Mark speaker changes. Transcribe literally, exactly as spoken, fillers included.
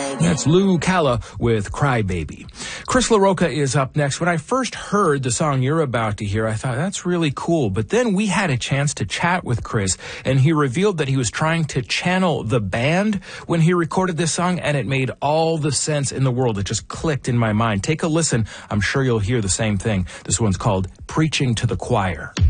Speaker 1: That's Lou Calla with Cry Baby. Chris LaRocca is up next. When I first heard the song you're about to hear, I thought, that's really cool. But then we had a chance to chat with Chris, and he revealed that he was trying to channel the band when he recorded this song, and it made all the sense in the world. It just clicked in my mind. Take a listen. I'm sure you'll hear the same thing. This one's called Preaching to the Choir.